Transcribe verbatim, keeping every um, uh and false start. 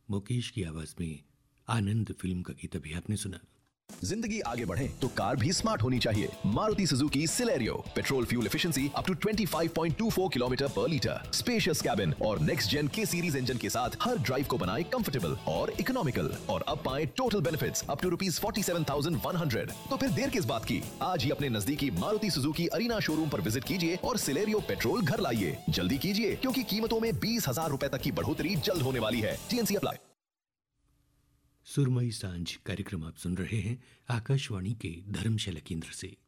मुकेश की आवाज में आनंद फिल्म का गीत अभी आपने सुना। जिंदगी आगे बढ़े तो कार भी स्मार्ट होनी चाहिए। Maruti Suzuki Celerio, petrol fuel efficiency up to पच्चीस पॉइंट दो चार किलोमीटर पर लीटर, स्पेशियस कैबिन और नेक्स्ट जेन के सीरीज इंजन के साथ हर ड्राइव को बनाए कंफर्टेबल और इकोनॉमिकल। और अब पाए total benefits up to rupees forty seven thousand one hundred. तो फिर देर किस बात की, आज ही अपने नजदीकी मारुति सुजुकी अरीना शोरूम पर विजिट कीजिए और सिलेरियो पेट्रोल घर लाइए। जल्दी कीजिए, क्योंकि कीमतों में बीस हजार रुपए तक की बढ़ोतरी जल्द होने वाली है। TNC apply. सुरमई सांझ कार्यक्रम आप सुन रहे हैं आकाशवाणी के धर्मशाला केंद्र से।